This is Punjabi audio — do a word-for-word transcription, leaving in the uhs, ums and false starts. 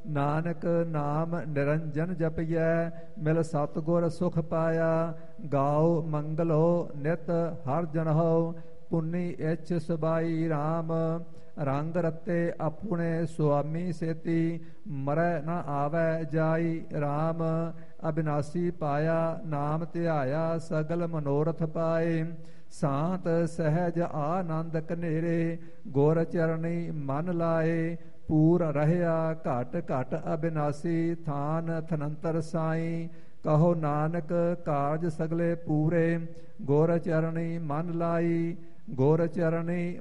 ਨਾਨਕ ਨਾਮ ਨਿਰੰਜਨ ਜਪਿਐ, ਮਿਲ ਸਤਿਗੁਰ ਸੁਖ ਪਾਇਆ। ਗਾਓ ਮੰਗਲੋ ਨਿਤ ਹਰ ਜਨਹੁ, ਪੁੰਨੀ ਇਛ ਸਬਾਈ ਰਾਮ। ਰੰਗ ਰਤੇ ਆਪਣੇ ਸੁਆਮੀ ਸੇਤੀ, ਮਰੈ ਨ ਆਵੈ ਜਾਈ ਰਾਮ। ਅਬਿਨਾਸੀ ਪਾਇਆ ਨਾਮ ਧਿਆਇਆ, ਸਗਲ ਮਨੋਰਥ ਪਾਏ। ਸਾਂਤ ਸਹਿਜ ਆਨੰਦ ਕਨੇਰੇ, ਗੁਰ ਚਰਣੀ ਮਨ ਲਾਏ। ਪੂਰ ਰਹਿਆ ਘਟ ਘਟ ਅਬਿਨਾਸੀ, ਥਾਨ ਥਨੰਤਰ ਸਾਈ। ਕਹੋ ਨਾਨਕ ਕਾਰਜ ਸਗਲੇ ਪੂਰੇ, ਗੁਰ ਚਰਣੀ ਮਨ ਲਾਈ। ਗੁਰ ਚਰਣੀ